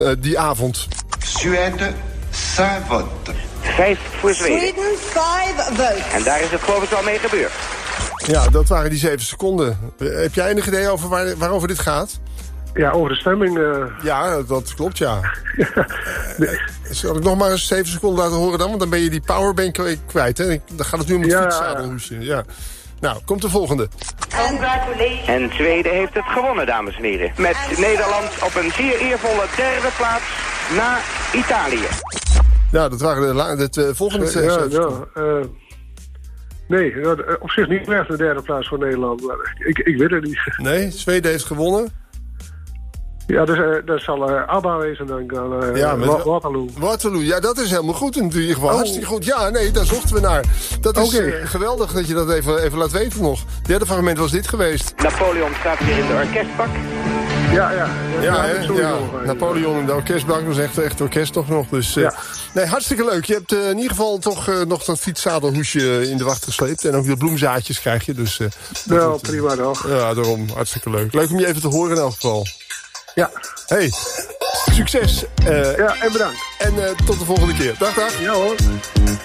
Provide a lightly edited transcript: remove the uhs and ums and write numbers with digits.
die avond. Suède, 5 votes. 5 voor Zweden. Sweden, 5 votes. En daar is het geloof ik wel mee gebeurd. Ja, dat waren die 7 seconden. Heb jij enig idee over waarover dit gaat? Ja, over de stemming. Ja, dat klopt, ja. Zal ik nog maar eens 7 seconden laten horen dan? Want dan ben je die powerbank kwijt, hè? Dan gaat het nu om het fietszadelhoesje. Ja. Nou, komt de volgende. En Zweden heeft het gewonnen, dames en heren. Met Nederland op een zeer eervolle 3e plaats na Italië. Ja, dat waren de volgende 7 seconden. Nee, op zich niet meer de 3e plaats voor Nederland. Maar ik weet het niet. Nee, Zweden heeft gewonnen. Ja, dat zal ABBA wezen dan. Waterloo. Waterloo, ja, dat is helemaal goed in ieder geval. Hartstikke goed. Ja, nee, daar zochten we naar. Dat is geweldig dat je dat even laat weten nog. Het derde fragment was dit geweest. Napoleon staat weer in de orkestbak. Ja. Napoleon in de orkestbak, dat is echt orkest toch nog. Dus, nee, hartstikke leuk. Je hebt in ieder geval toch nog dat fietszadelhoesje in de wacht gesleept. En ook de bloemzaadjes krijg je. Dus, prima toch. Ja, daarom. Hartstikke leuk. Leuk om je even te horen in elk geval. Ja. Hey, succes. En bedankt. En tot de volgende keer. Dag. Ja hoor.